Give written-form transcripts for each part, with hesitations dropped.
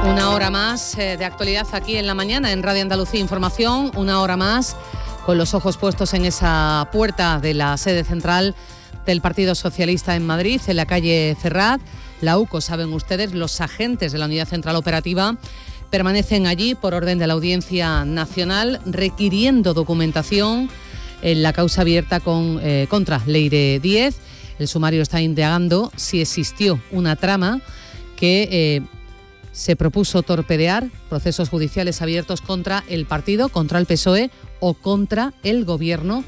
Una hora más de actualidad aquí en la mañana en Radio Andalucía Información, una hora más con los ojos puestos en esa puerta de la sede central del Partido Socialista en Madrid, en la calle Ferraz. La UCO, saben ustedes, los agentes de la Unidad Central Operativa permanecen allí por orden de la Audiencia Nacional, requiriendo documentación en la causa abierta contra Leire Díez. El sumario está indagando si existió una trama que se propuso torpedear procesos judiciales abiertos contra el partido, contra el PSOE o contra el gobierno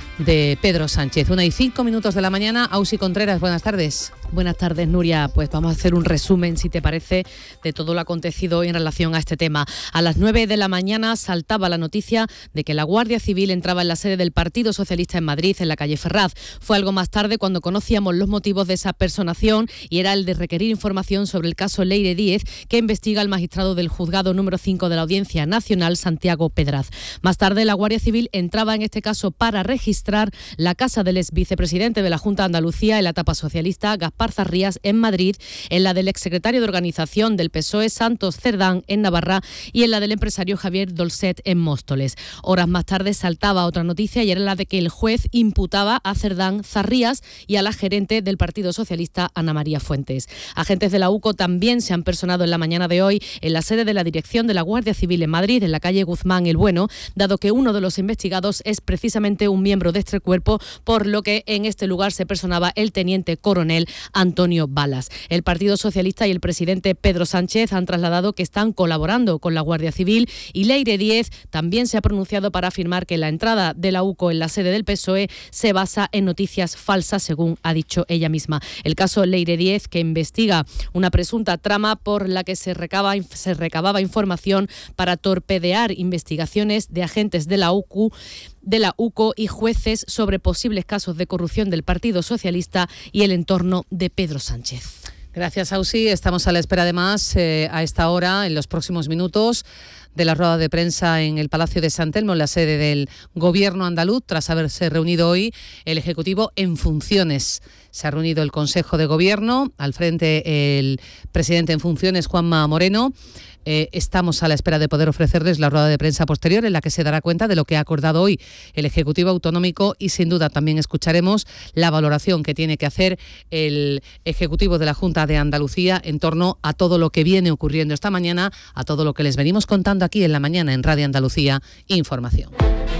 de Pedro Sánchez. 1:05 de la mañana. Ausi Contreras, buenas tardes. Buenas tardes, Nuria. Pues vamos a hacer un resumen, si te parece, de todo lo acontecido en relación a este tema. A las 9 de la mañana saltaba la noticia de que la Guardia Civil entraba en la sede del Partido Socialista en Madrid, en la calle Ferraz. Fue algo más tarde cuando conocíamos los motivos de esa personación y era el de requerir información sobre el caso Leire Díez, que investiga el magistrado del Juzgado número 5 de la Audiencia Nacional, Santiago Pedraz. Más tarde, la Guardia Civil entraba en este caso para registrar la casa del ex vicepresidente de la Junta de Andalucía en la etapa socialista, Gaspar Zarrías, en Madrid, en la del exsecretario de Organización del PSOE, Santos Cerdán, en Navarra, y en la del empresario Javier Dolcet, en Móstoles. Horas más tarde saltaba otra noticia y era la de que el juez imputaba a Cerdán, Zarrías y a la gerente del Partido Socialista, Ana María Fuentes. Agentes de la UCO también se han personado en la mañana de hoy en la sede de la Dirección de la Guardia Civil en Madrid, en la calle Guzmán el Bueno, dado que uno de los investigados es precisamente un miembro de este cuerpo, por lo que en este lugar se personaba el teniente coronel Antonio Balas. El Partido Socialista y el presidente Pedro Sánchez han trasladado que están colaborando con la Guardia Civil y Leire Díez también se ha pronunciado para afirmar que la entrada de la UCO en la sede del PSOE se basa en noticias falsas, según ha dicho ella misma. El caso Leire Díez, que investiga una presunta trama por la que se recababa información para torpedear investigaciones de agentes de la UCO y jueces sobre posibles casos de corrupción del Partido Socialista y el entorno de Pedro Sánchez. Gracias, Ausi. Estamos a la espera, además, a esta hora, en los próximos minutos, de la rueda de prensa en el Palacio de San Telmo, en la sede del Gobierno andaluz, tras haberse reunido hoy el Ejecutivo en funciones. Se ha reunido el Consejo de Gobierno, al frente el presidente en funciones, Juanma Moreno. Estamos a la espera de poder ofrecerles la rueda de prensa posterior en la que se dará cuenta de lo que ha acordado hoy el Ejecutivo Autonómico y sin duda también escucharemos la valoración que tiene que hacer el Ejecutivo de la Junta de Andalucía en torno a todo lo que viene ocurriendo esta mañana, a todo lo que les venimos contando aquí en la mañana en Radio Andalucía Información.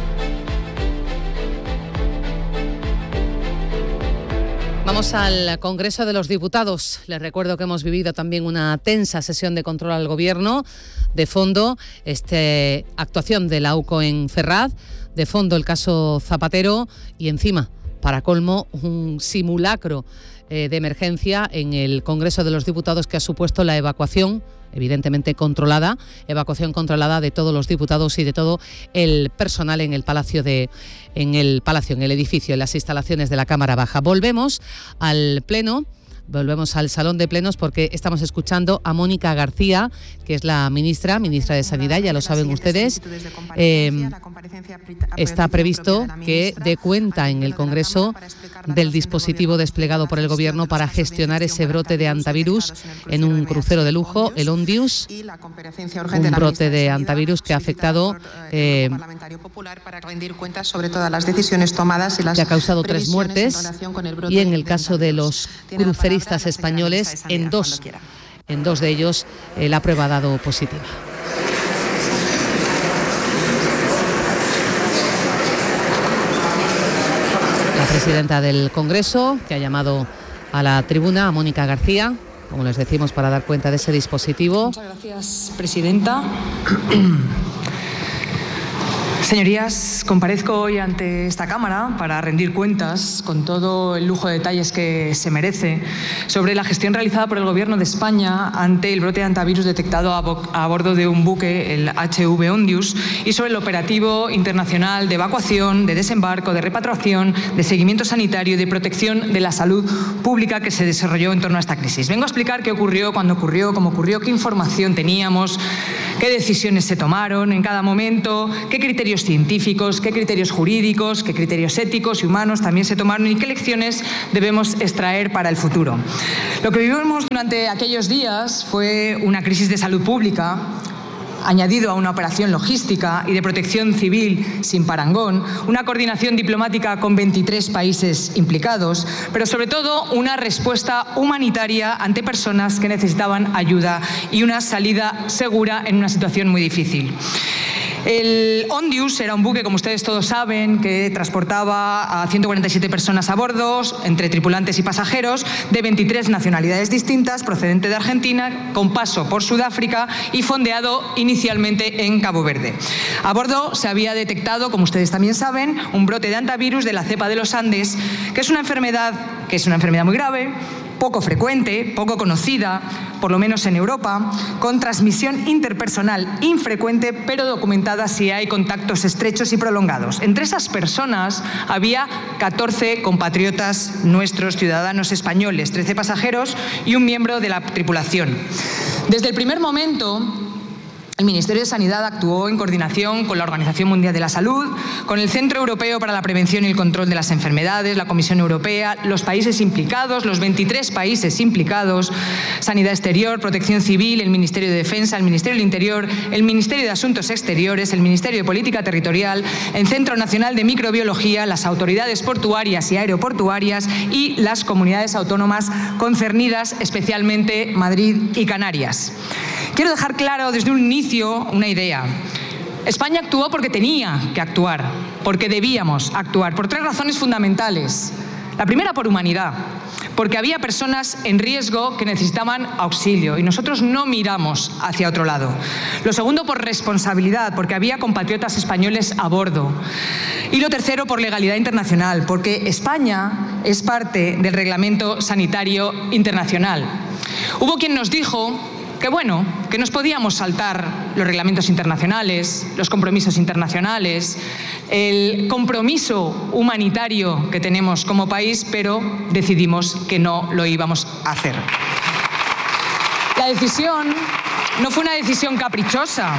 Vamos al Congreso de los Diputados. Les recuerdo que hemos vivido también una tensa sesión de control al Gobierno. De fondo, actuación de la UCO en Ferraz. De fondo, el caso Zapatero. Y encima, para colmo, un simulacro de emergencia en el Congreso de los Diputados que ha supuesto la evacuación, evidentemente controlada, de todos los diputados y de todo el personal en el en el edificio, en las instalaciones de la Cámara Baja. Volvemos al Pleno. Volvemos al Salón de Plenos porque estamos escuchando a Mónica García, que es la ministra de Sanidad, ya lo saben ustedes. Está previsto que dé cuenta en el Congreso del dispositivo desplegado por el Gobierno para gestionar ese brote de antivirus en un crucero de lujo, el Ondius, un brote de antivirus que ha afectado, que ha causado 3 muertes y en el caso de los cruceristas españoles, en dos de ellos la prueba ha dado positiva. La presidenta del Congreso, que ha llamado a la tribuna a Mónica García, como les decimos, para dar cuenta de ese dispositivo. Muchas gracias, presidenta. Señorías, comparezco hoy ante esta Cámara para rendir cuentas, con todo el lujo de detalles que se merece, sobre la gestión realizada por el Gobierno de España ante el brote de antivirus detectado a bordo de un buque, el HV Ondius, y sobre el operativo internacional de evacuación, de desembarco, de repatriación, de seguimiento sanitario y de protección de la salud pública que se desarrolló en torno a esta crisis. Vengo a explicar qué ocurrió, cuándo ocurrió, cómo ocurrió, qué información teníamos, qué decisiones se tomaron en cada momento, qué criterios criterios científicos, qué criterios jurídicos, qué criterios éticos y humanos también se tomaron y qué lecciones debemos extraer para el futuro. Lo que vivimos durante aquellos días fue una crisis de salud pública, añadido a una operación logística y de protección civil sin parangón, una coordinación diplomática con 23 países implicados, pero sobre todo una respuesta humanitaria ante personas que necesitaban ayuda y una salida segura en una situación muy difícil. El Ondius era un buque, como ustedes todos saben, que transportaba a 147 personas a bordo, entre tripulantes y pasajeros, de 23 nacionalidades distintas, procedente de Argentina, con paso por Sudáfrica y fondeado inicialmente en Cabo Verde. A bordo se había detectado, como ustedes también saben, un brote de hantavirus de la cepa de los Andes, que es una enfermedad muy grave, poco frecuente, poco conocida, por lo menos en Europa, con transmisión interpersonal infrecuente, pero documentada si hay contactos estrechos y prolongados. Entre esas personas había 14 compatriotas nuestros, ciudadanos españoles, 13 pasajeros y un miembro de la tripulación. Desde el primer momento, el Ministerio de Sanidad actuó en coordinación con la Organización Mundial de la Salud, con el Centro Europeo para la Prevención y el Control de las Enfermedades, la Comisión Europea, los países implicados, los 23 países implicados, Sanidad Exterior, Protección Civil, el Ministerio de Defensa, el Ministerio del Interior, el Ministerio de Asuntos Exteriores, el Ministerio de Política Territorial, el Centro Nacional de Microbiología, las autoridades portuarias y aeroportuarias y las comunidades autónomas concernidas, especialmente Madrid y Canarias. Quiero dejar claro desde un inicio una idea. España actuó porque tenía que actuar, porque debíamos actuar, por 3 razones fundamentales. La primera, por humanidad, porque había personas en riesgo que necesitaban auxilio y nosotros no miramos hacia otro lado. Lo segundo, por responsabilidad, porque había compatriotas españoles a bordo. Y lo tercero, por legalidad internacional, porque España es parte del Reglamento Sanitario Internacional. Hubo quien nos dijo que nos podíamos saltar los reglamentos internacionales, los compromisos internacionales, el compromiso humanitario que tenemos como país, pero decidimos que no lo íbamos a hacer. La decisión no fue una decisión caprichosa.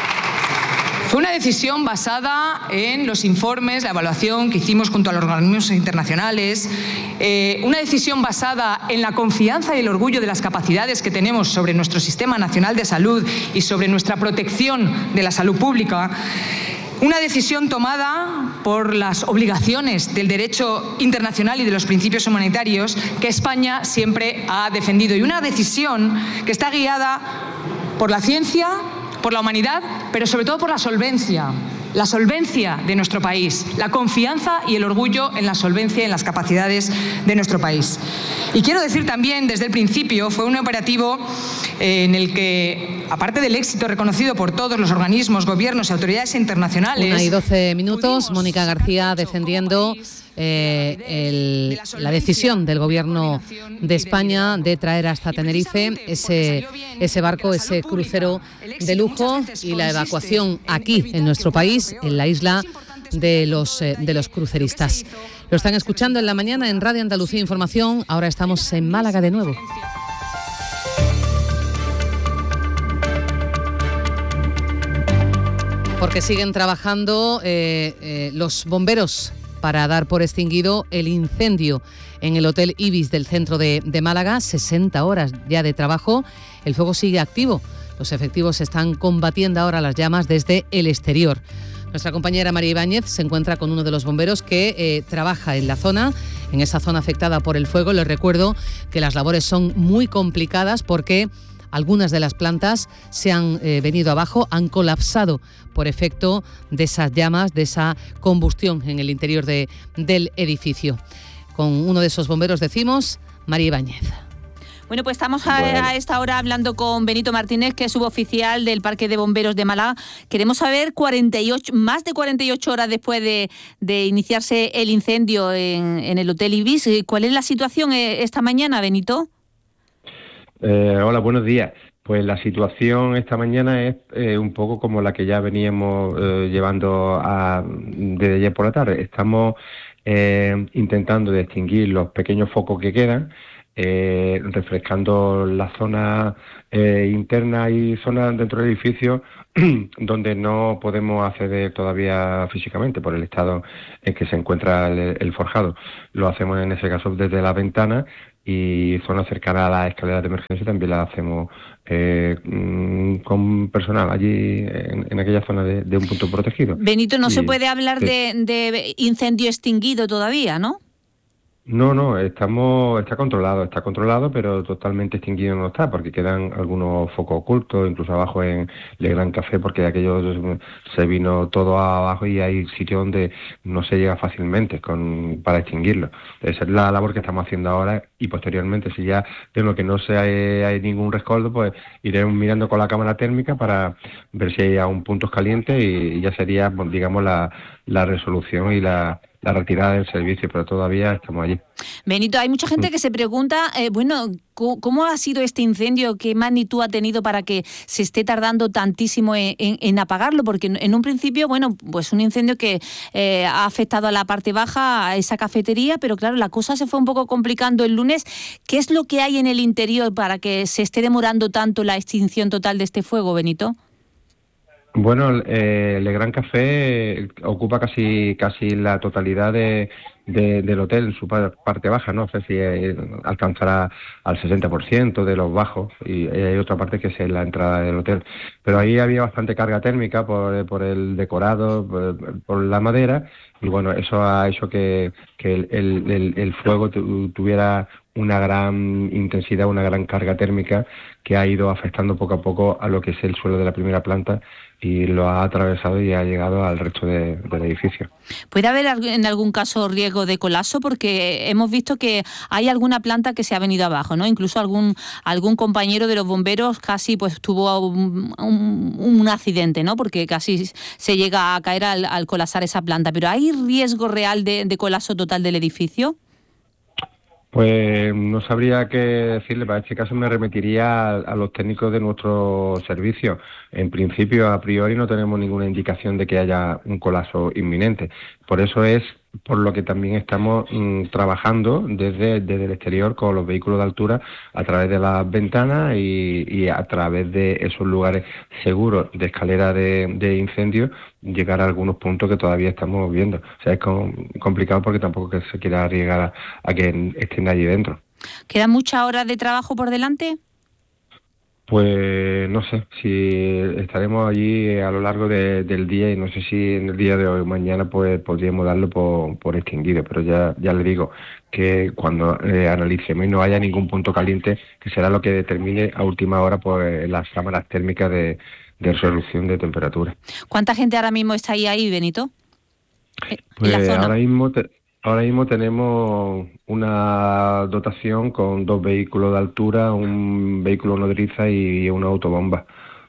Fue una decisión basada en los informes, la evaluación que hicimos junto a los organismos internacionales, una decisión basada en la confianza y el orgullo de las capacidades que tenemos sobre nuestro Sistema Nacional de Salud y sobre nuestra protección de la salud pública. Una decisión tomada por las obligaciones del derecho internacional y de los principios humanitarios que España siempre ha defendido. Y una decisión que está guiada por la ciencia, por la humanidad, pero sobre todo por la solvencia de nuestro país, la confianza y el orgullo en la solvencia y en las capacidades de nuestro país. Y quiero decir también, desde el principio, fue un operativo en el que, aparte del éxito reconocido por todos los organismos, gobiernos y autoridades internacionales... 1:12, Mónica García defendiendo la decisión del Gobierno de España de traer hasta Tenerife ese barco, ese crucero de lujo y la evacuación aquí en nuestro país, en la isla de los cruceristas. Lo están escuchando en la mañana en Radio Andalucía Información. Ahora estamos en Málaga de nuevo. Porque siguen trabajando los bomberos para dar por extinguido el incendio en el Hotel Ibis del centro de Málaga. 60 horas ya de trabajo. El fuego sigue activo. Los efectivos están combatiendo ahora las llamas desde el exterior. Nuestra compañera María Ibáñez se encuentra con uno de los bomberos que trabaja en esa zona afectada por el fuego. Les recuerdo que las labores son muy complicadas porque algunas de las plantas se han venido abajo, han colapsado por efecto de esas llamas, de esa combustión en el interior del edificio. Con uno de esos bomberos decimos, María Ibáñez. Bueno, pues estamos a esta hora hablando con Benito Martínez, que es suboficial del Parque de Bomberos de Málaga. Queremos saber, más de 48 horas después de iniciarse el incendio en el Hotel Ibis, ¿cuál es la situación esta mañana, Benito? Hola, buenos días. Pues la situación esta mañana es un poco como la que ya veníamos llevando desde ayer por la tarde. Estamos intentando de extinguir los pequeños focos que quedan. refrescando la zona interna y zonas dentro del edificio donde no podemos acceder todavía físicamente por el estado en que se encuentra el forjado. Lo hacemos en ese caso desde la ventana, y zonas cercanas a las escaleras de emergencia también las hacemos con personal allí en aquella zona de un punto protegido. Benito, no se puede hablar de incendio extinguido todavía, ¿no? No, está controlado, pero totalmente extinguido no está, porque quedan algunos focos ocultos, incluso abajo en Le Gran Café, porque aquello se vino todo abajo y hay sitios donde no se llega fácilmente para extinguirlo. Esa es la labor que estamos haciendo ahora, y posteriormente, si ya vemos que no hay ningún rescoldo, pues iremos mirando con la cámara térmica para ver si hay aún puntos calientes, y ya sería, digamos, la resolución y la retirada del servicio, pero todavía estamos allí. Benito, hay mucha gente que se pregunta, ¿cómo ha sido este incendio? ¿Qué magnitud ha tenido para que se esté tardando tantísimo en apagarlo? Porque en un principio, pues un incendio que ha afectado a la parte baja, a esa cafetería, pero claro, la cosa se fue un poco complicando el lunes. ¿Qué es lo que hay en el interior para que se esté demorando tanto la extinción total de este fuego, Benito? Bueno, Le Gran Café ocupa casi la totalidad del hotel en su parte baja, no sé si alcanzará al 60% de los bajos, y hay otra parte que es la entrada del hotel. Pero ahí había bastante carga térmica por el decorado, por la madera, y bueno, eso ha hecho que el fuego tuviera una gran intensidad, una gran carga térmica, que ha ido afectando poco a poco a lo que es el suelo de la primera planta, y lo ha atravesado y ha llegado al resto del edificio. ¿Puede haber en algún caso riesgo de colapso? Porque hemos visto que hay alguna planta que se ha venido abajo, ¿no? Incluso algún compañero de los bomberos casi pues tuvo un accidente, ¿no? Porque casi se llega a caer al colapsar esa planta. ¿Pero hay riesgo real de colapso total del edificio? Pues no sabría qué decirle. Para este caso me remitiría a los técnicos de nuestro servicio. En principio, a priori, no tenemos ninguna indicación de que haya un colapso inminente. Por eso es por lo que también estamos trabajando desde el exterior con los vehículos de altura, a través de las ventanas y a través de esos lugares seguros de escalera de incendio, llegar a algunos puntos que todavía estamos viendo. O sea, es complicado porque tampoco que se quiera arriesgar a que estén allí dentro. ¿Quedan muchas horas de trabajo por delante? Pues no sé si estaremos allí a lo largo del día, y no sé si en el día de hoy o mañana pues podríamos darlo por extinguido, pero ya le digo que cuando analicemos y no haya ningún punto caliente, que será lo que determine a última hora pues las cámaras térmicas de resolución de temperatura. ¿Cuánta gente ahora mismo está ahí, Benito? Pues en la zona. Ahora mismo tenemos una dotación con 2 vehículos de altura, un vehículo nodriza y una autobomba.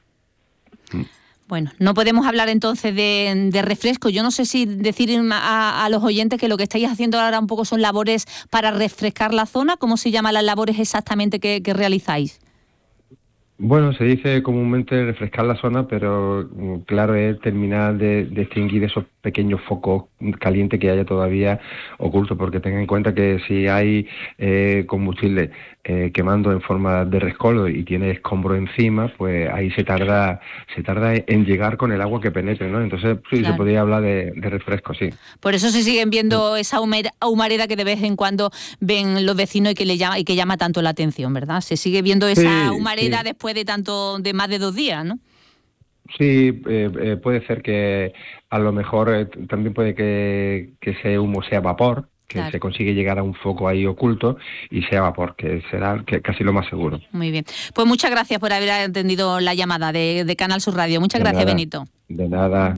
Bueno, no podemos hablar entonces de refresco. Yo no sé si decir a los oyentes que lo que estáis haciendo ahora un poco son labores para refrescar la zona. ¿Cómo se llaman las labores exactamente que realizáis? Bueno, se dice comúnmente refrescar la zona, pero claro, es terminar de extinguir esos pequeños focos calientes que haya todavía ocultos, porque tengan en cuenta que si hay combustible quemando en forma de rescoldo y tiene escombro encima, pues ahí se tarda en llegar con el agua que penetre, ¿no? Entonces sí, claro, se podría hablar de refresco, sí. Por eso se siguen viendo esa humareda que de vez en cuando ven los vecinos y que llama tanto la atención, ¿verdad? Se sigue viendo esa humareda, sí, después de más de 2 días, ¿no? Sí, puede ser que a lo mejor también puede que ese humo sea vapor, que claro, se consigue llegar a un foco ahí oculto y sea vapor, que será casi lo más seguro. Muy bien. Pues muchas gracias por haber atendido la llamada de Canal Sur Radio. Muchas gracias, Benito. De nada.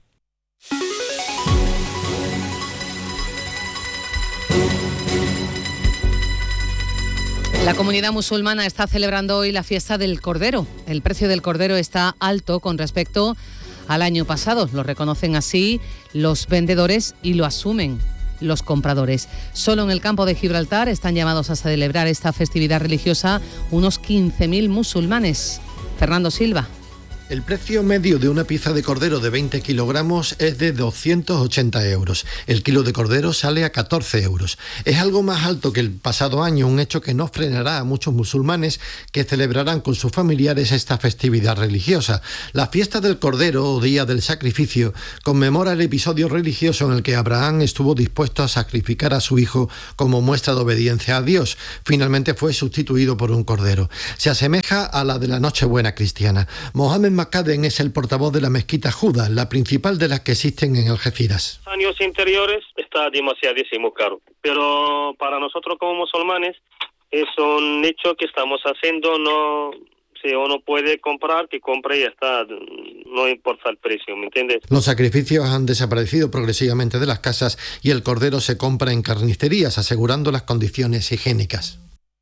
La comunidad musulmana está celebrando hoy la fiesta del Cordero. El precio del Cordero está alto con respecto al año pasado. Lo reconocen así los vendedores y lo asumen los compradores. Solo en el campo de Gibraltar están llamados a celebrar esta festividad religiosa unos 15.000 musulmanes. Fernando Silva. El precio medio de una pieza de cordero de 20 kilogramos es de 280 euros. El kilo de cordero sale a 14 euros. Es algo más alto que el pasado año, un hecho que no frenará a muchos musulmanes que celebrarán con sus familiares esta festividad religiosa. La fiesta del Cordero, o Día del Sacrificio, conmemora el episodio religioso en el que Abraham estuvo dispuesto a sacrificar a su hijo como muestra de obediencia a Dios. Finalmente fue sustituido por un cordero. Se asemeja a la de la Nochebuena cristiana. Mohamed McCaden es el portavoz de la mezquita Juda, la principal de las que existen en Algeciras. Años anteriores está demasiadísimo caro, pero para nosotros como musulmanes es un hecho que estamos haciendo. No, si uno puede comprar, que compre y ya está, no importa el precio, ¿me entiendes? Los sacrificios han desaparecido progresivamente de las casas y el cordero se compra en carnicerías, asegurando las condiciones higiénicas.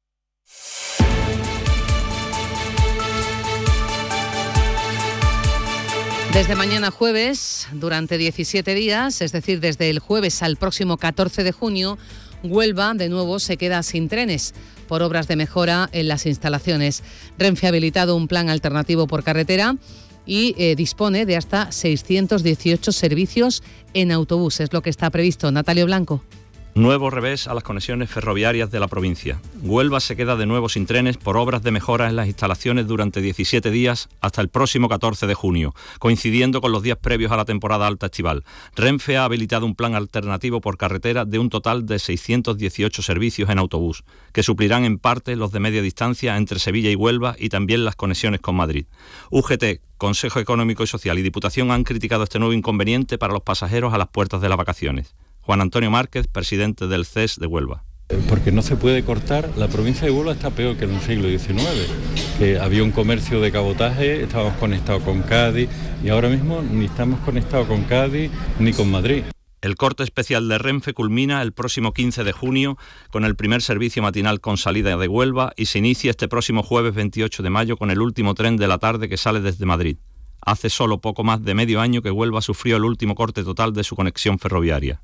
Desde mañana jueves, durante 17 días, es decir, desde el jueves al próximo 14 de junio, Huelva de nuevo se queda sin trenes por obras de mejora en las instalaciones. Renfe ha habilitado un plan alternativo por carretera y dispone de hasta 618 servicios en autobús. Es lo que está previsto. Natalio Blanco. Nuevo revés a las conexiones ferroviarias de la provincia. Huelva se queda de nuevo sin trenes por obras de mejora en las instalaciones durante 17 días hasta el próximo 14 de junio, coincidiendo con los días previos a la temporada alta estival. Renfe ha habilitado un plan alternativo por carretera de un total de 618 servicios en autobús, que suplirán en parte los de media distancia entre Sevilla y Huelva y también las conexiones con Madrid. UGT, Consejo Económico y Social y Diputación han criticado este nuevo inconveniente para los pasajeros a las puertas de las vacaciones. Juan Antonio Márquez, presidente del CES de Huelva. Porque no se puede cortar, la provincia de Huelva está peor que en el siglo XIX, que había un comercio de cabotaje, estábamos conectados con Cádiz y ahora mismo ni estamos conectados con Cádiz ni con Madrid. El corte especial de Renfe culmina el próximo 15 de junio con el primer servicio matinal con salida de Huelva y se inicia este próximo jueves 28 de mayo con el último tren de la tarde que sale desde Madrid. Hace solo poco más de medio año que Huelva sufrió el último corte total de su conexión ferroviaria.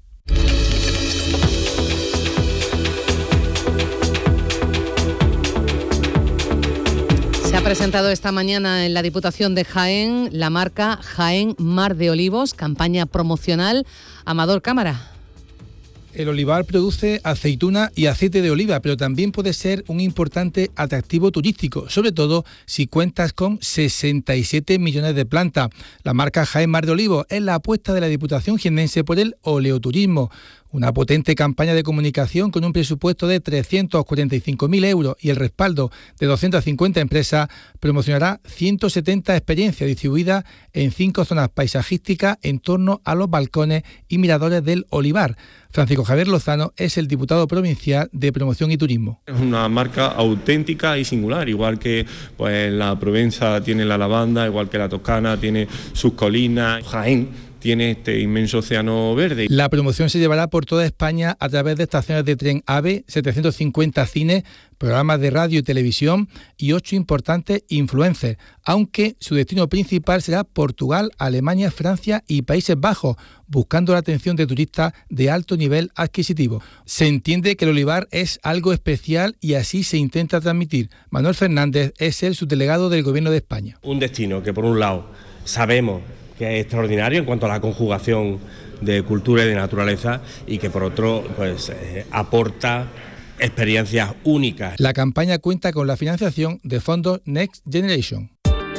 Se ha presentado esta mañana en la Diputación de Jaén la marca Jaén Mar de Olivos, campaña promocional. Amador Cámara. El olivar produce aceituna y aceite de oliva, pero también puede ser un importante atractivo turístico, sobre todo si cuentas con 67 millones de plantas. La marca Jaén Mar de Olivos es la apuesta de la Diputación jiennense por el oleoturismo. Una potente campaña de comunicación con un presupuesto de 345.000 euros y el respaldo de 250 empresas promocionará 170 experiencias distribuidas en 5 zonas paisajísticas en torno a los balcones y miradores del olivar. Francisco Javier Lozano es el diputado provincial de Promoción y Turismo. Es una marca auténtica y singular, igual que pues, la Provenza tiene la lavanda, igual que la Toscana tiene sus colinas, Jaén tiene este inmenso océano verde. La promoción se llevará por toda España a través de estaciones de tren AVE, 750 cines, programas de radio y televisión y 8 importantes influencers, aunque su destino principal será Portugal, Alemania, Francia y Países Bajos, buscando la atención de turistas de alto nivel adquisitivo. Se entiende que el olivar es algo especial y así se intenta transmitir. Manuel Fernández es el subdelegado del Gobierno de España. Un destino que por un lado sabemos que es extraordinario en cuanto a la conjugación de cultura y de naturaleza y que por otro pues aporta experiencias únicas. La campaña cuenta con la financiación de fondos Next Generation.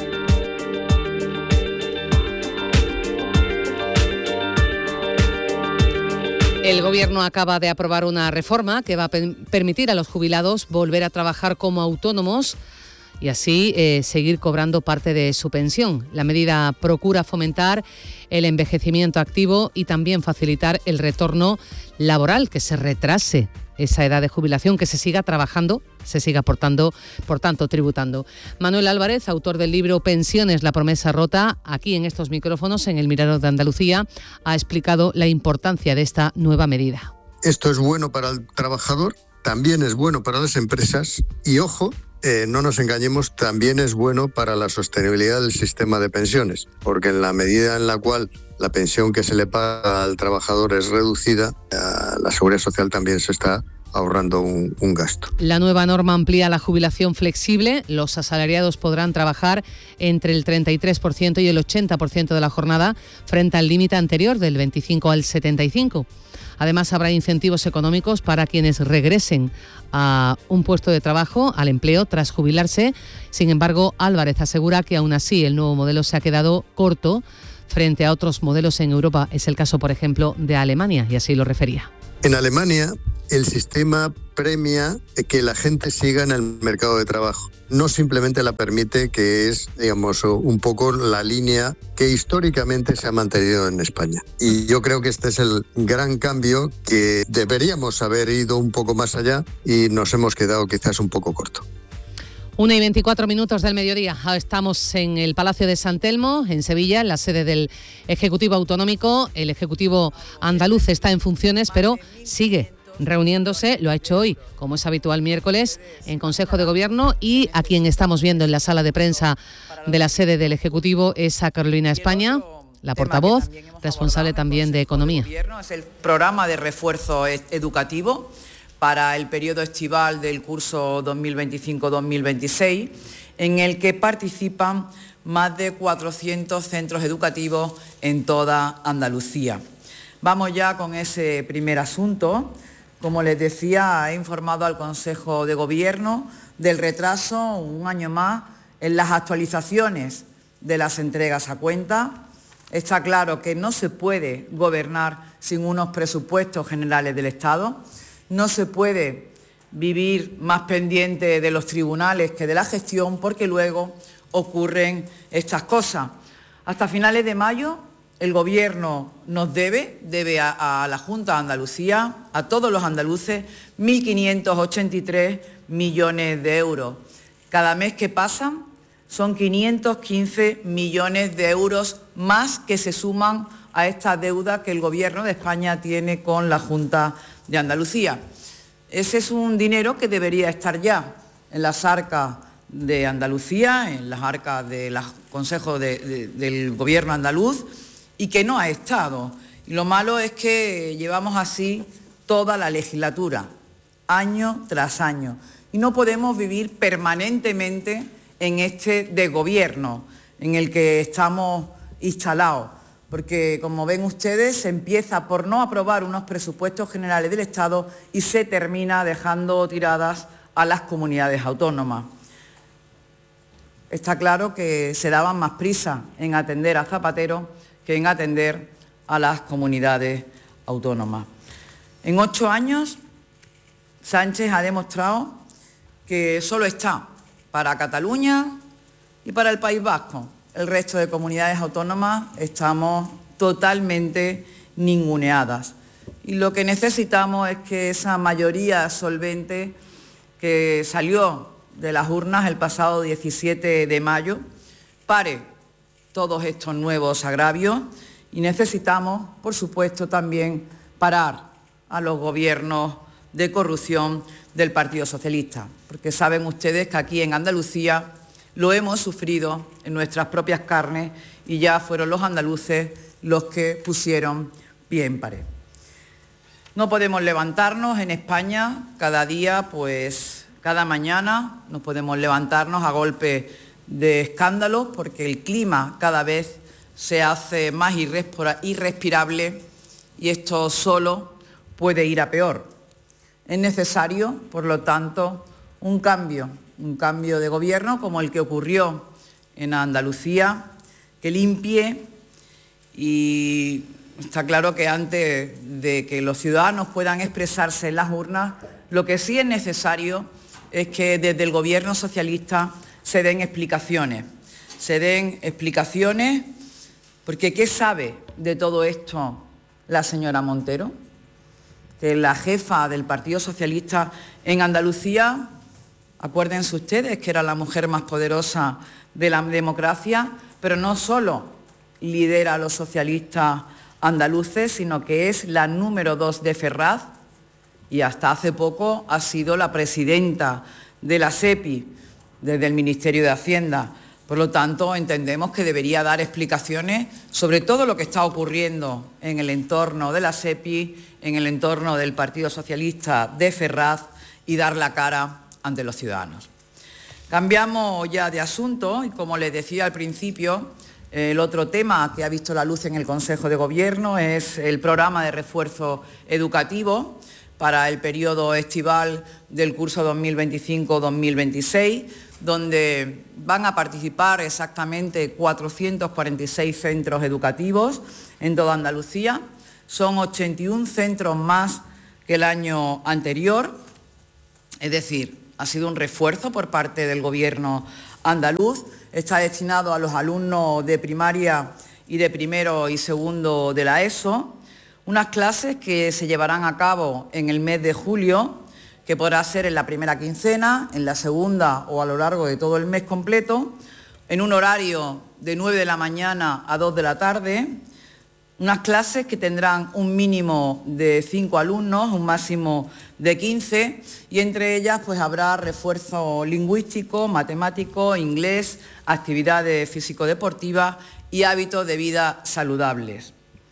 El Gobierno acaba de aprobar una reforma que va a permitir a los jubilados volver a trabajar como autónomos y así seguir cobrando parte de su pensión. La medida procura fomentar el envejecimiento activo y también facilitar el retorno laboral, que se retrase esa edad de jubilación, que se siga trabajando, se siga aportando, por tanto, tributando. Manuel Álvarez, autor del libro Pensiones, la promesa rota, aquí en estos micrófonos, en el Mirador de Andalucía, ha explicado la importancia de esta nueva medida. Esto es bueno para el trabajador, también es bueno para las empresas y, ojo, no nos engañemos, también es bueno para la sostenibilidad del sistema de pensiones, porque en la medida en la cual la pensión que se le paga al trabajador es reducida, la Seguridad Social también se está ahorrando un gasto. La nueva norma amplía la jubilación flexible. Los asalariados podrán trabajar entre el 33% y el 80% de la jornada frente al límite anterior del 25 al 75%. Además, habrá incentivos económicos para quienes regresen a un puesto de trabajo, al empleo, tras jubilarse. Sin embargo, Álvarez asegura que aún así el nuevo modelo se ha quedado corto frente a otros modelos en Europa. Es el caso, por ejemplo, de Alemania, y así lo refería. En Alemania, el sistema premia que la gente siga en el mercado de trabajo. No simplemente la permite, que es, digamos, un poco la línea que históricamente se ha mantenido en España. Y yo creo que este es el gran cambio, que deberíamos haber ido un poco más allá y nos hemos quedado quizás un poco corto. 1:24 del mediodía. Estamos en el Palacio de San Telmo, en Sevilla, en la sede del Ejecutivo Autonómico. El Ejecutivo andaluz está en funciones, pero sigue reuniéndose. Lo ha hecho hoy, como es habitual, miércoles, en Consejo de Gobierno, y a quien estamos viendo en la sala de prensa de la sede del Ejecutivo es a Carolina España, la portavoz, responsable también de Economía. Es el programa de refuerzo educativo para el periodo estival del curso 2025-2026, en el que participan más de 400 centros educativos en toda Andalucía. Vamos ya con ese primer asunto. Como les decía, he informado al Consejo de Gobierno del retraso, un año más, en las actualizaciones de las entregas a cuenta. Está claro que no se puede gobernar sin unos presupuestos generales del Estado. No se puede vivir más pendiente de los tribunales que de la gestión, porque luego ocurren estas cosas. Hasta finales de mayo el Gobierno nos debe a la Junta de Andalucía, a todos los andaluces, 1.583 millones de euros. Cada mes que pasan son 515 millones de euros más que se suman a esta deuda que el Gobierno de España tiene con la Junta de Andalucía. Ese es un dinero que debería estar ya en las arcas de Andalucía, en las arcas del Consejo del Gobierno andaluz, y que no ha estado. Y lo malo es que llevamos así toda la legislatura, año tras año, y no podemos vivir permanentemente en este desgobierno en el que estamos instalados, porque, como ven ustedes, se empieza por no aprobar unos presupuestos generales del Estado y se termina dejando tiradas a las comunidades autónomas. Está claro que se daban más prisa en atender a Zapatero que en atender a las comunidades autónomas. En 8 años, Sánchez ha demostrado que solo está para Cataluña y para el País Vasco. El resto de comunidades autónomas estamos totalmente ninguneadas. Y lo que necesitamos es que esa mayoría solvente que salió de las urnas el pasado 17 de mayo pare todos estos nuevos agravios, y necesitamos, por supuesto, también parar a los gobiernos de corrupción del Partido Socialista, porque saben ustedes que aquí en Andalucía lo hemos sufrido en nuestras propias carnes y ya fueron los andaluces los que pusieron pie en pared. No podemos levantarnos en España cada día, pues cada mañana no podemos levantarnos a golpe de escándalos, porque el clima cada vez se hace más irrespirable y esto solo puede ir a peor. Es necesario, por lo tanto, un cambio de gobierno como el que ocurrió en Andalucía, que limpie, y está claro que antes de que los ciudadanos puedan expresarse en las urnas, lo que sí es necesario es que desde el Gobierno socialista se den explicaciones, porque ¿qué sabe de todo esto la señora Montero? Que la jefa del Partido Socialista en Andalucía, acuérdense ustedes que era la mujer más poderosa de la democracia, pero no solo lidera a los socialistas andaluces, sino que es la número 2 de Ferraz, y hasta hace poco ha sido la presidenta de la SEPI desde el Ministerio de Hacienda. Por lo tanto, entendemos que debería dar explicaciones sobre todo lo que está ocurriendo en el entorno de la SEPI, en el entorno del Partido Socialista de Ferraz y dar la cara ante los ciudadanos. Cambiamos ya de asunto y, como les decía al principio, el otro tema que ha visto la luz en el Consejo de Gobierno es el programa de refuerzo educativo para el periodo estival del curso 2025-2026, donde van a participar exactamente 446 centros educativos en toda Andalucía. Son 81 centros más que el año anterior, es decir, ha sido un refuerzo por parte del Gobierno andaluz. Está destinado a los alumnos de primaria y de primero y segundo de la ESO, unas clases que se llevarán a cabo en el mes de julio, que podrá ser en la primera quincena, en la segunda o a lo largo de todo el mes completo, en un horario de 9 de la mañana a 2 de la tarde, unas clases que tendrán un mínimo de 5 alumnos, un máximo de 15, y entre ellas pues habrá refuerzo lingüístico, matemático, inglés, actividades físico-deportivas y hábitos de vida saludables.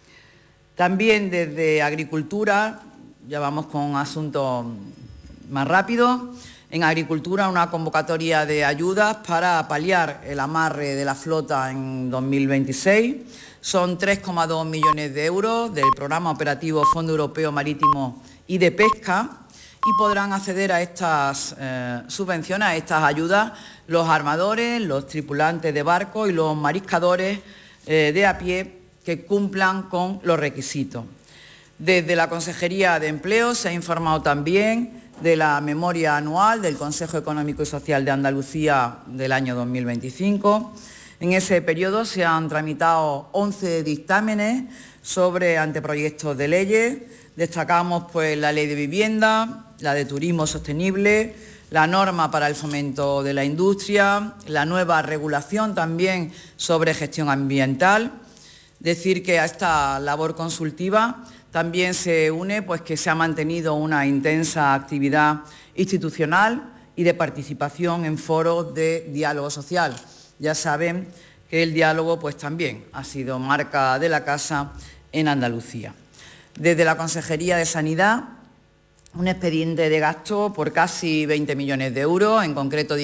También desde Agricultura, ya vamos con asuntos más rápidos, en Agricultura una convocatoria de ayudas para paliar el amarre de la flota en 2026. Son 3,2 millones de euros del Programa Operativo Fondo Europeo Marítimo y de Pesca, y podrán acceder a estas subvenciones, a estas ayudas, los armadores, los tripulantes de barcos y los mariscadores de a pie que cumplan con los requisitos. Desde la Consejería de Empleo se ha informado también de la memoria anual del Consejo Económico y Social de Andalucía del año 2025. En ese periodo se han tramitado 11 dictámenes sobre anteproyectos de leyes. Destacamos pues la Ley de Vivienda, la de Turismo Sostenible, la norma para el fomento de la industria, la nueva regulación también sobre gestión ambiental. Decir que a esta labor consultiva también se une pues que se ha mantenido una intensa actividad institucional y de participación en foros de diálogo social. Ya saben que el diálogo pues también ha sido marca de la casa en Andalucía. Desde la Consejería de Sanidad, un expediente de gasto por casi 20 millones de euros, en concreto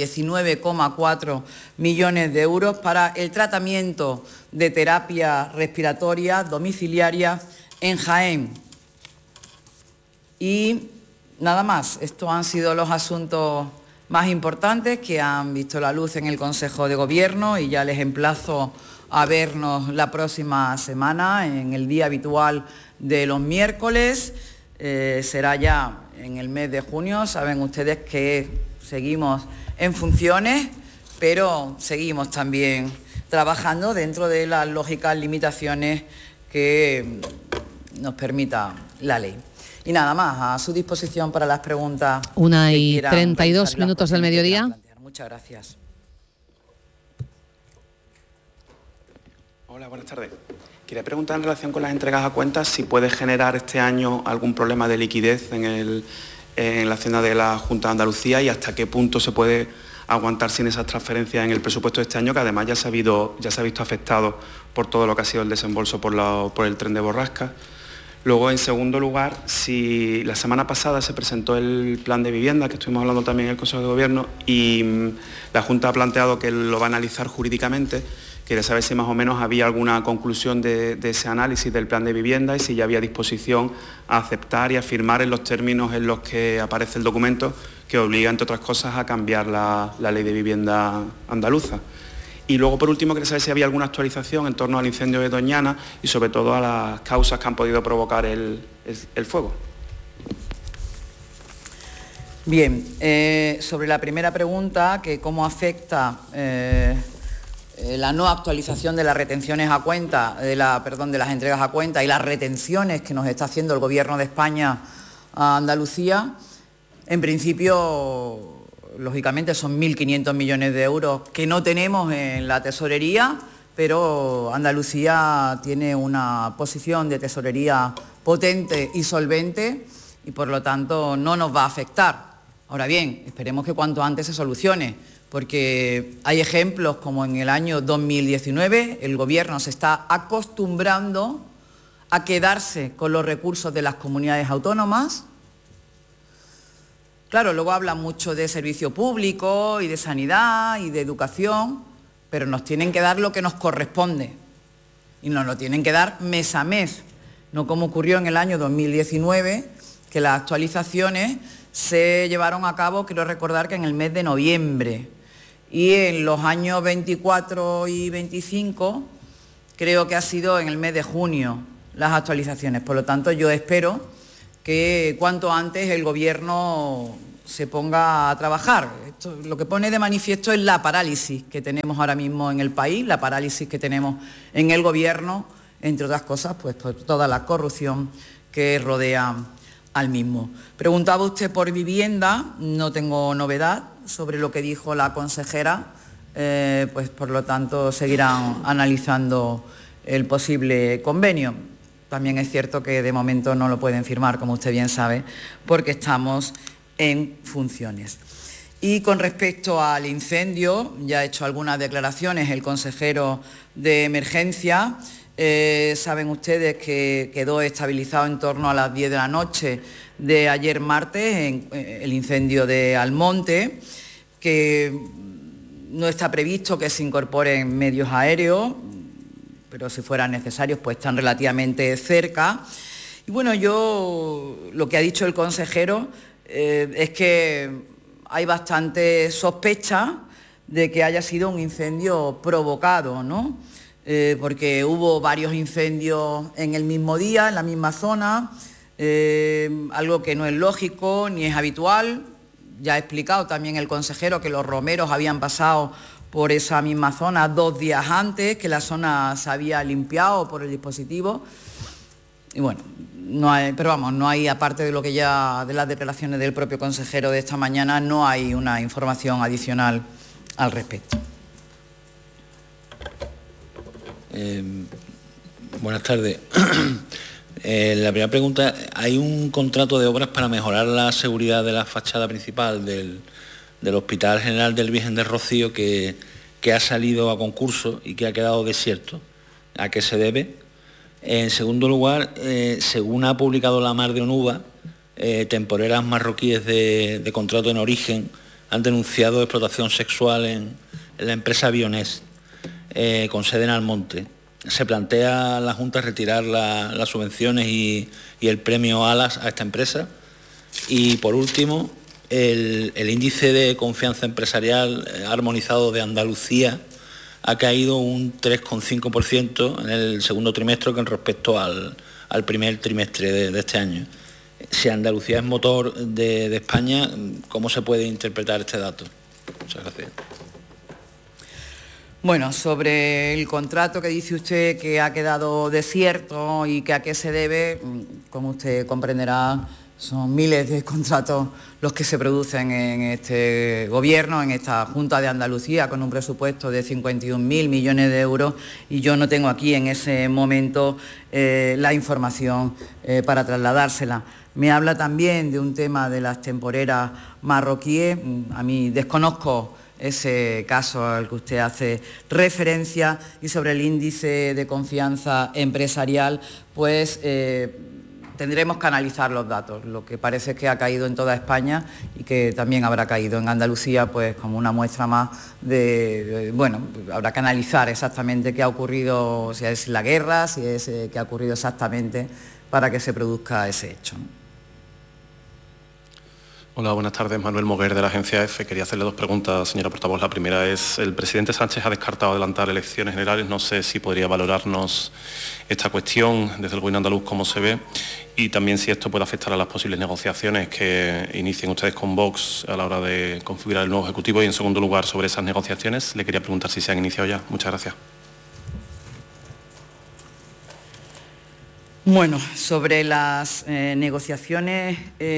19,4 millones de euros para el tratamiento de terapia respiratoria domiciliaria en Jaén. Y nada más, estos han sido los asuntos más importantes que han visto la luz en el Consejo de Gobierno, y ya les emplazo a vernos la próxima semana en el día habitual de los miércoles. Será ya en el mes de junio. Saben ustedes que seguimos en funciones, pero seguimos también trabajando dentro de las lógicas limitaciones que nos permita la ley. Y nada más, a su disposición para las preguntas. 1:32 del mediodía. Muchas gracias. Hola, buenas tardes. Quería preguntar en relación con las entregas a cuentas si puede generar este año algún problema de liquidez en la hacienda de la Junta de Andalucía, y hasta qué punto se puede aguantar sin esas transferencias en el presupuesto de este año, que además ya se ha visto afectado por todo lo que ha sido el desembolso por el tren de Borrasca. Luego, en segundo lugar, si la semana pasada se presentó el plan de vivienda, que estuvimos hablando también en el Consejo de Gobierno, y la Junta ha planteado que lo va a analizar jurídicamente. Quería saber si más o menos había alguna conclusión de ese análisis del plan de vivienda y si ya había disposición a aceptar y a firmar en los términos en los que aparece el documento, que obliga, entre otras cosas, a cambiar la ley de vivienda andaluza. Y luego, por último, quería saber si había alguna actualización en torno al incendio de Doñana y sobre todo a las causas que han podido provocar el fuego. Bien, sobre la primera pregunta, que cómo afecta la no actualización de las retenciones a cuenta, de las entregas a cuenta y las retenciones que nos está haciendo el Gobierno de España a Andalucía, en principio, lógicamente son 1.500 millones de euros que no tenemos en la tesorería, pero Andalucía tiene una posición de tesorería potente y solvente y por lo tanto no nos va a afectar. Ahora bien, esperemos que cuanto antes se solucione, porque hay ejemplos como en el año 2019, el Gobierno se está acostumbrando a quedarse con los recursos de las comunidades autónomas. Claro, luego hablan mucho de servicio público y de sanidad y de educación, pero nos tienen que dar lo que nos corresponde y nos lo tienen que dar mes a mes, no como ocurrió en el año 2019, que las actualizaciones se llevaron a cabo, quiero recordar que en el mes de noviembre, y en los años 24 y 25 creo que ha sido en el mes de junio las actualizaciones. Por lo tanto, yo espero que cuanto antes el Gobierno se ponga a trabajar. Esto, lo que pone de manifiesto es la parálisis que tenemos ahora mismo en el país, la parálisis que tenemos en el Gobierno, entre otras cosas, pues por toda la corrupción que rodea al mismo. Preguntaba usted por vivienda, no tengo novedad sobre lo que dijo la consejera, pues por lo tanto seguirán analizando el posible convenio. También es cierto que de momento no lo pueden firmar, como usted bien sabe, porque estamos en funciones. Y con respecto al incendio, ya ha hecho algunas declaraciones el consejero de Emergencia. Saben ustedes que quedó estabilizado en torno a las 10 de la noche de ayer martes en el incendio de Almonte, que no está previsto que se incorporen medios aéreos, pero si fueran necesarios pues están relativamente cerca. Y bueno, lo que ha dicho el consejero es que hay bastante sospecha de que haya sido un incendio provocado, ¿no? Porque hubo varios incendios en el mismo día, en la misma zona, algo que no es lógico ni es habitual. Ya ha explicado también el consejero que los romeros habían pasado por esa misma zona 2 días antes, que la zona se había limpiado por el dispositivo. Y bueno, no hay, aparte de lo que ya, de las declaraciones del propio consejero de esta mañana, no hay una información adicional al respecto. Buenas tardes. La primera pregunta, ¿hay un contrato de obras para mejorar la seguridad de la fachada principal del Hospital General del Virgen del Rocío que ha salido a concurso y que ha quedado desierto? ¿A qué se debe? En segundo lugar, según ha publicado La Mar de Onuba, temporeras marroquíes de contrato en origen han denunciado explotación sexual en la empresa Bionés, con sede en Almonte. Se plantea la Junta retirar las subvenciones y el premio ALAS a esta empresa. Y por último, el índice de confianza empresarial armonizado de Andalucía ha caído un 3,5% en el segundo trimestre con respecto al primer trimestre de este año. Si Andalucía es motor de España, ¿cómo se puede interpretar este dato? Muchas gracias. Bueno, sobre el contrato que dice usted que ha quedado desierto y que a qué se debe, como usted comprenderá, son miles de contratos los que se producen en este Gobierno, en esta Junta de Andalucía, con un presupuesto de 51.000 millones de euros, y yo no tengo aquí en ese momento la información para trasladársela. Me habla también de un tema de las temporeras marroquíes. A mí desconozco ese caso al que usted hace referencia, y sobre el índice de confianza empresarial, pues tendremos que analizar los datos. Lo que parece es que ha caído en toda España y que también habrá caído en Andalucía, pues como una muestra más bueno, habrá que analizar exactamente qué ha ocurrido, si es la guerra, si es qué ha ocurrido exactamente para que se produzca ese hecho, ¿no? Hola, buenas tardes. Manuel Moguer, de la agencia EFE. Quería hacerle 2 preguntas, señora portavoz. La primera es, el presidente Sánchez ha descartado adelantar elecciones generales. No sé si podría valorarnos esta cuestión desde el gobierno andaluz, cómo se ve, y también si esto puede afectar a las posibles negociaciones que inicien ustedes con Vox a la hora de configurar el nuevo Ejecutivo. Y en segundo lugar, sobre esas negociaciones, le quería preguntar si se han iniciado ya. Muchas gracias. Bueno, sobre las negociaciones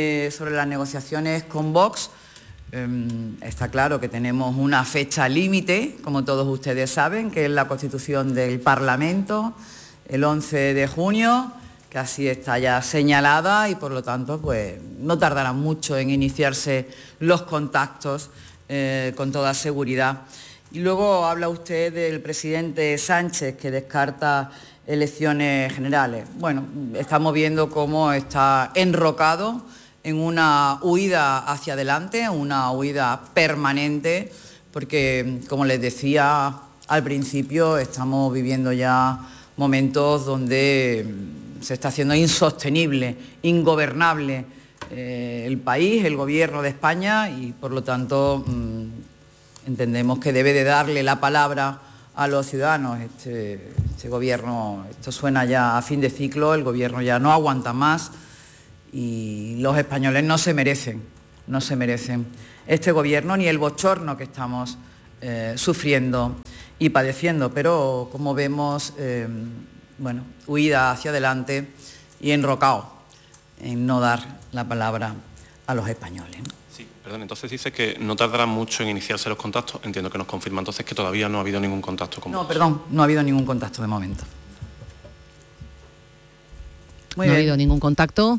con Vox, está claro que tenemos una fecha límite, como todos ustedes saben, que es la constitución del Parlamento, el 11 de junio, que así está ya señalada, y por lo tanto pues no tardará mucho en iniciarse los contactos con toda seguridad. Y luego habla usted del presidente Sánchez, que descarta elecciones generales. Bueno, estamos viendo cómo está enrocado en una huida hacia adelante, una huida permanente, porque, como les decía al principio, estamos viviendo ya momentos donde se está haciendo insostenible, ingobernable el país, el gobierno de España, y por lo tanto entendemos que debe de darle la palabra a los ciudadanos. Este gobierno, esto suena ya a fin de ciclo, el gobierno ya no aguanta más y los españoles no se merecen este gobierno ni el bochorno que estamos sufriendo y padeciendo. Pero como vemos, huida hacia adelante y enrocado en no dar la palabra a los españoles. Sí, perdón, entonces dice que no tardará mucho en iniciarse los contactos. Entiendo que nos confirma entonces que todavía no ha habido ningún contacto con vos. No ha habido ningún contacto de momento. No ha habido ningún contacto.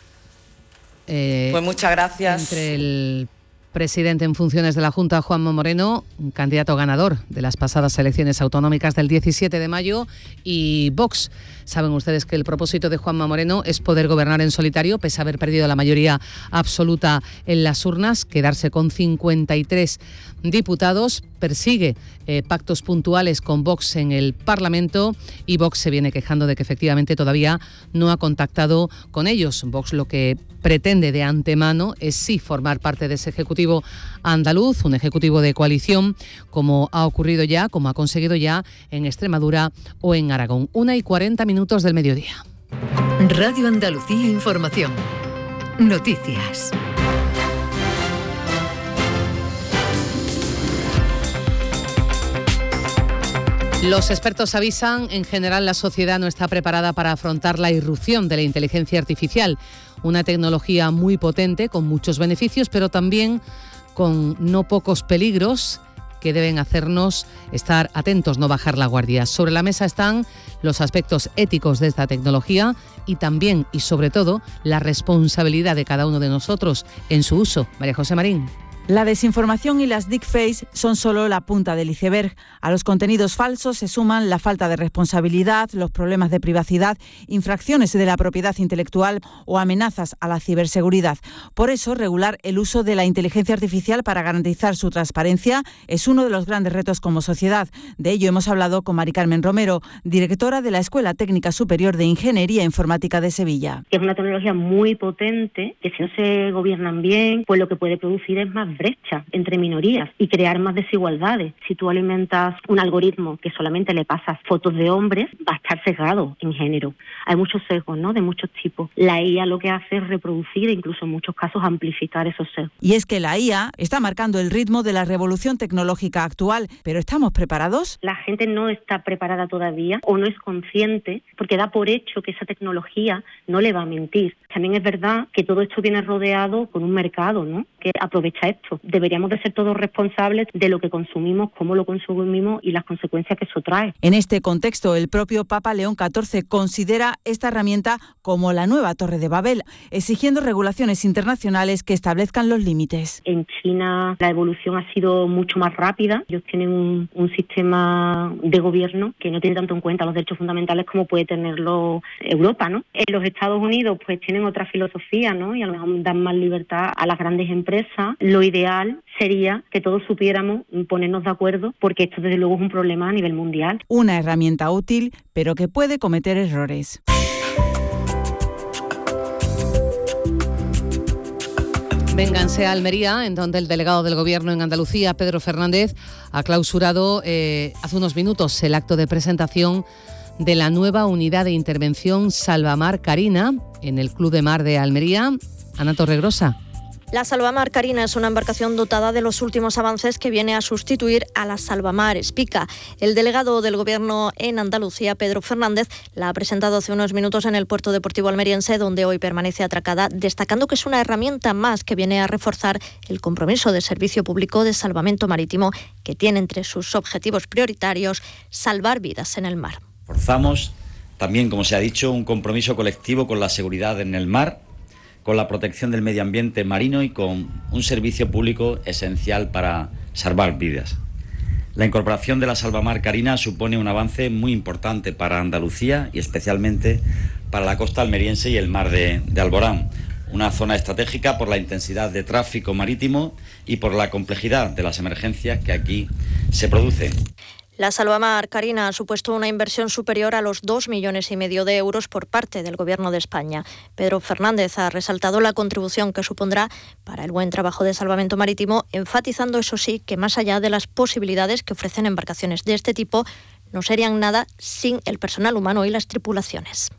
Pues muchas gracias. Entre el presidente en funciones de la Junta, Juanma Moreno, un candidato ganador de las pasadas elecciones autonómicas del 17 de mayo, y Vox. Saben ustedes que el propósito de Juanma Moreno es poder gobernar en solitario, pese a haber perdido la mayoría absoluta en las urnas, quedarse con 53 diputados. Persigue pactos puntuales con Vox en el Parlamento, y Vox se viene quejando de que efectivamente todavía no ha contactado con ellos. Vox lo que pretende de antemano es sí formar parte de ese Ejecutivo andaluz, un Ejecutivo de coalición, como ha ocurrido ya, como ha conseguido ya en Extremadura o en Aragón. 1:40 del mediodía. Radio Andalucía Información. Noticias. Los expertos avisan, en general la sociedad no está preparada para afrontar la irrupción de la inteligencia artificial, una tecnología muy potente, con muchos beneficios, pero también con no pocos peligros que deben hacernos estar atentos, no bajar la guardia. Sobre la mesa están los aspectos éticos de esta tecnología y también, y sobre todo, la responsabilidad de cada uno de nosotros en su uso. María José Marín. La desinformación y las deepfakes son solo la punta del iceberg. A los contenidos falsos se suman la falta de responsabilidad, los problemas de privacidad, infracciones de la propiedad intelectual o amenazas a la ciberseguridad. Por eso, regular el uso de la inteligencia artificial para garantizar su transparencia es uno de los grandes retos como sociedad. De ello hemos hablado con Mari Carmen Romero, directora de la Escuela Técnica Superior de Ingeniería Informática de Sevilla. Es una tecnología muy potente que, si no se gobiernan bien, pues lo que puede producir es más brecha entre minorías y crear más desigualdades. Si tú alimentas un algoritmo que solamente le pasas fotos de hombres, va a estar sesgado en género. Hay muchos sesgos, ¿no?, de muchos tipos. La IA lo que hace es reproducir e incluso en muchos casos amplificar esos sesgos. Y es que la IA está marcando el ritmo de la revolución tecnológica actual, pero ¿estamos preparados? La gente no está preparada todavía o no es consciente porque da por hecho que esa tecnología no le va a mentir. También es verdad que todo esto viene rodeado por un mercado, ¿no?, que aprovecha esto. Deberíamos de ser todos responsables de lo que consumimos, cómo lo consumimos y las consecuencias que eso trae. En este contexto, el propio Papa León XIV considera esta herramienta como la nueva Torre de Babel, exigiendo regulaciones internacionales que establezcan los límites. En China la evolución ha sido mucho más rápida. Ellos tienen un sistema de gobierno que no tiene tanto en cuenta los derechos fundamentales como puede tenerlo Europa, ¿no? En los Estados Unidos pues tienen otra filosofía, ¿no?, y a lo mejor dan más libertad a las grandes empresas. Lo ideal sería que todos supiéramos ponernos de acuerdo, porque esto desde luego es un problema a nivel mundial. Una herramienta útil, pero que puede cometer errores. Vénganse a Almería, en donde el delegado del Gobierno en Andalucía, Pedro Fernández, ha clausurado hace unos minutos el acto de presentación de la nueva unidad de intervención Salvamar Carina en el Club de Mar de Almería. Ana Torregrosa. La Salvamar Carina es una embarcación dotada de los últimos avances que viene a sustituir a la Salvamar Espica. El delegado del Gobierno en Andalucía, Pedro Fernández, la ha presentado hace unos minutos en el puerto deportivo almeriense, donde hoy permanece atracada, destacando que es una herramienta más que viene a reforzar el compromiso de servicio público de salvamento marítimo, que tiene entre sus objetivos prioritarios salvar vidas en el mar. Forzamos también, como se ha dicho, un compromiso colectivo con la seguridad en el mar, con la protección del medio ambiente marino y con un servicio público esencial para salvar vidas. La incorporación de la Salvamar Carina supone un avance muy importante para Andalucía y especialmente para la costa almeriense y el mar de Alborán, una zona estratégica por la intensidad de tráfico marítimo y por la complejidad de las emergencias que aquí se producen. La Salvamar Carina ha supuesto una inversión superior a los 2,5 millones de euros por parte del Gobierno de España. Pedro Fernández ha resaltado la contribución que supondrá para el buen trabajo de salvamento marítimo, enfatizando, eso sí, que más allá de las posibilidades que ofrecen embarcaciones de este tipo, no serían nada sin el personal humano y las tripulaciones.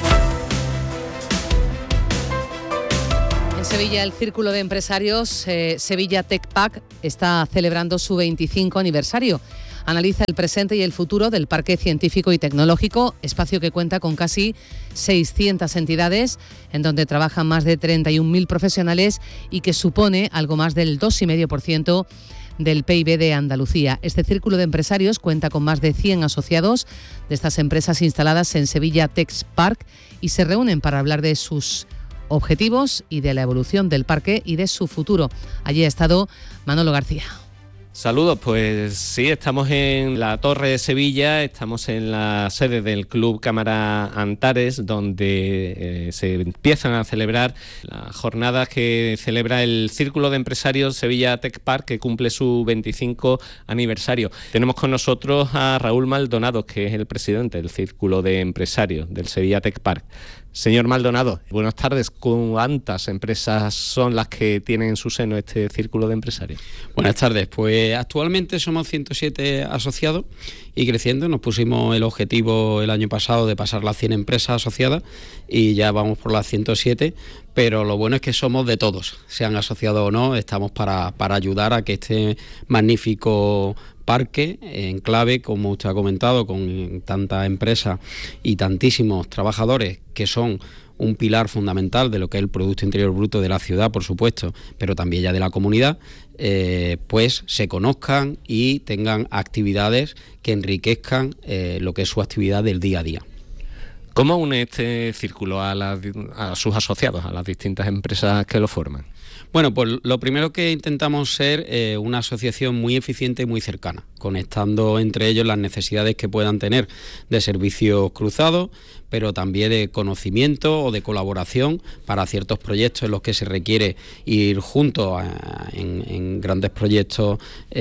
En Sevilla, el Círculo de Empresarios Sevilla Tech Park está celebrando su 25 aniversario. Analiza el presente y el futuro del Parque Científico y Tecnológico, espacio que cuenta con casi 600 entidades, en donde trabajan más de 31.000 profesionales y que supone algo más del 2,5% del PIB de Andalucía. Este Círculo de Empresarios cuenta con más de 100 asociados de estas empresas instaladas en Sevilla Tech Park y se reúnen para hablar de sus objetivos y de la evolución del parque y de su futuro. Allí ha estado Manolo García. Saludos, pues sí, estamos en la Torre de Sevilla, estamos en la sede del Club Cámara Antares, donde se empiezan a celebrar las jornadas que celebra el Círculo de Empresarios Sevilla Tech Park, que cumple su 25 aniversario. Tenemos con nosotros a Raúl Maldonado, que es el presidente del Círculo de Empresarios del Sevilla Tech Park. Señor Maldonado, buenas tardes. ¿Cuántas empresas son las que tienen en su seno este Círculo de Empresarios? Buenas tardes. Pues actualmente somos 107 asociados y creciendo. Nos pusimos el objetivo el año pasado de pasar las 100 empresas asociadas y ya vamos por las 107, pero lo bueno es que somos de todos, sean asociados o no, estamos para ayudar a que este magnífico parque en clave, como usted ha comentado, con tantas empresas y tantísimos trabajadores que son un pilar fundamental de lo que es el Producto Interior Bruto de la ciudad, por supuesto, pero también ya de la comunidad, pues se conozcan y tengan actividades que enriquezcan lo que es su actividad del día a día. ¿Cómo une este círculo a sus asociados, a las distintas empresas que lo forman? Bueno, pues lo primero que intentamos ser una asociación muy eficiente y muy cercana, conectando entre ellos las necesidades que puedan tener de servicios cruzados, pero también de conocimiento o de colaboración para ciertos proyectos en los que se requiere ir juntos en grandes proyectos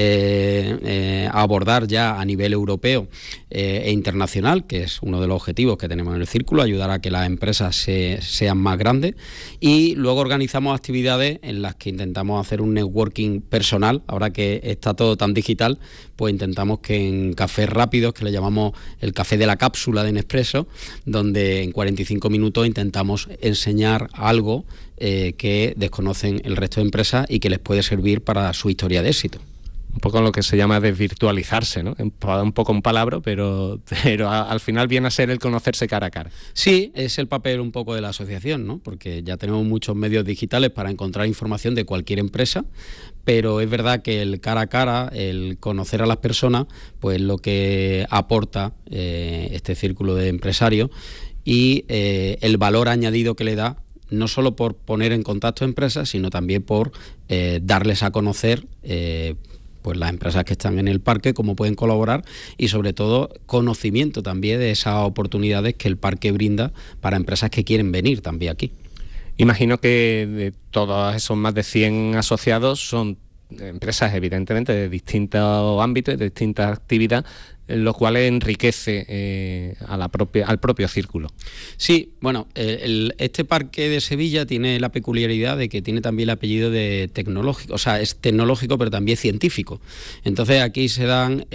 a abordar ya a nivel europeo e internacional, que es uno de los objetivos que tenemos en el círculo, ayudar a que las empresas sean más grandes, y luego organizamos actividades en las que intentamos hacer un networking personal. Ahora que está todo tan digital, pues intentamos que en cafés rápidos, que le llamamos el café de la cápsula de Nespresso, donde en 45 minutos intentamos enseñar algo que desconocen el resto de empresas y que les puede servir para su historia de éxito. Un poco lo que se llama desvirtualizarse, ¿no? Un poco un palabra, pero al final viene a ser el conocerse cara a cara. Sí, es el papel un poco de la asociación, ¿no? Porque ya tenemos muchos medios digitales para encontrar información de cualquier empresa, pero es verdad que el cara a cara, el conocer a las personas, pues lo que aporta este círculo de empresarios y el valor añadido que le da, no solo por poner en contacto empresas, sino también por darles a conocer pues las empresas que están en el parque, cómo pueden colaborar y sobre todo conocimiento también de esas oportunidades que el parque brinda para empresas que quieren venir también aquí. Imagino que de todos esos más de 100 asociados son empresas evidentemente de distintos ámbitos, de distintas actividades, lo cual enriquece al propio círculo. Sí, bueno, este parque de Sevilla tiene la peculiaridad de que tiene también el apellido de tecnológico, o sea, es tecnológico pero también científico. Entonces aquí se dan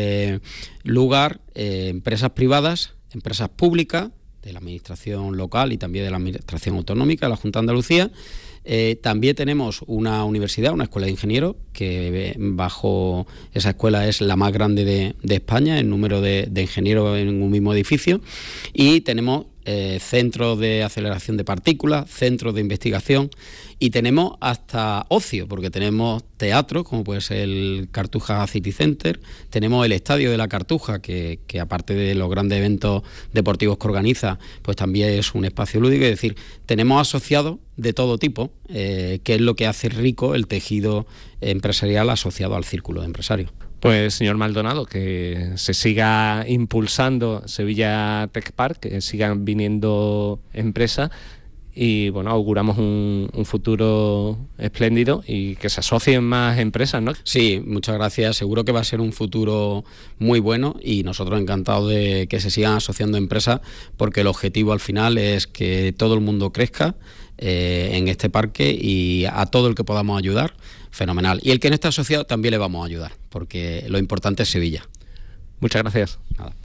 lugar empresas privadas, empresas públicas, de la administración local y también de la administración autonómica, la Junta de Andalucía. También tenemos una universidad, una escuela de ingenieros, que bajo esa escuela es la más grande de España, el número de ingenieros en un mismo edificio, y tenemos centros de aceleración de partículas, centros de investigación, y tenemos hasta ocio, porque tenemos teatros, como puede ser el Cartuja City Center, tenemos el Estadio de la Cartuja, que aparte de los grandes eventos deportivos que organiza, pues también es un espacio lúdico. Es decir, tenemos asociados de todo tipo, que es lo que hace rico el tejido empresarial asociado al círculo de empresarios. Pues, señor Maldonado, que se siga impulsando Sevilla Tech Park, que sigan viniendo empresas y, bueno, auguramos un futuro espléndido y que se asocien más empresas, ¿no? Sí, muchas gracias. Seguro que va a ser un futuro muy bueno y nosotros encantados de que se sigan asociando empresas, porque el objetivo al final es que todo el mundo crezca en este parque, y a todo el que podamos ayudar, fenomenal. Y el que no está asociado también le vamos a ayudar, porque lo importante es Sevilla. Muchas gracias. Nada.